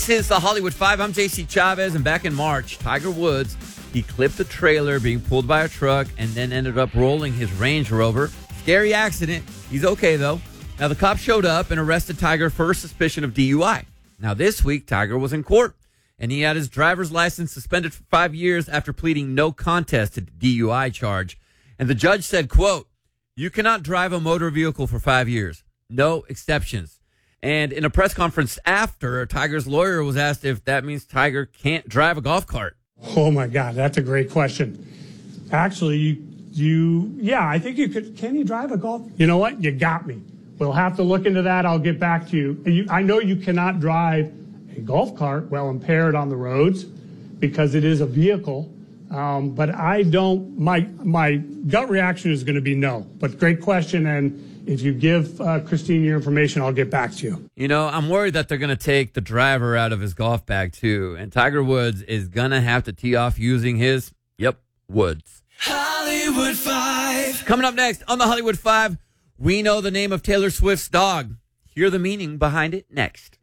This is the Hollywood Five. I'm JC Chavez, and back in March, Tiger Woods, he clipped a trailer being pulled by a truck and then ended up rolling his Range Rover. Scary accident. He's okay, though. Now, the cops showed up and arrested Tiger for suspicion of DUI. Now, this week, Tiger was in court, and he had his driver's license suspended for 5 years after pleading no contest to the DUI charge. And the judge said, quote, "You cannot drive a motor vehicle for 5 years. No exceptions." And in a press conference after, Tiger's lawyer was asked if that means Tiger can't drive a golf cart. Oh, my God, that's a great question. Actually, I think you could. Can you drive a golf? You know what? You got me. We'll have to look into that. I'll get back to you. I know you cannot drive a golf cart while impaired on the roads because it is a vehicle. But I don't, my gut reaction is going to be no. But great question, and if you give Christine your information, I'll get back to you. You know, I'm worried that they're going to take the driver out of his golf bag, too. And Tiger Woods is going to have to tee off using his, woods. Hollywood Five. Coming up next on the Hollywood Five, we know the name of Taylor Swift's dog. Hear the meaning behind it next.